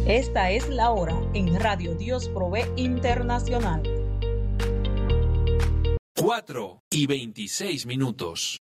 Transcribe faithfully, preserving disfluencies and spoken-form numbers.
Esta es la hora en Radio Dios Provee Internacional. cuatro y veintiséis minutos.